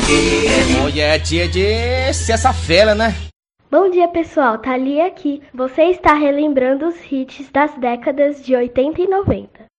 Mulher, tia de essa fera, né? Bom dia, pessoal. Thalia aqui. Você está relembrando os hits das décadas de 80 e 90.